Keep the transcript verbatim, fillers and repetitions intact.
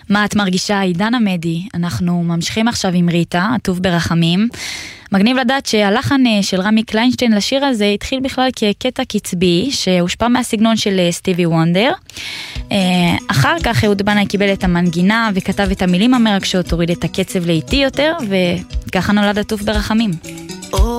מה את מרגישה? עידן עמדי. אנחנו ממשיכים עכשיו עם ריטה, עטוף ברחמים. מגניב לדעת שהלחן של רמי קליינשטיין לשיר הזה התחיל בכלל כקטע קצבי שהושפע מהסגנון של סטיבי וונדר. אחר כך אהוד בנאי קיבל את המנגינה וכתב את המילים המרגשות, הוריד את הקצב לאיטי יותר, וככה נולד עטוף ברחמים.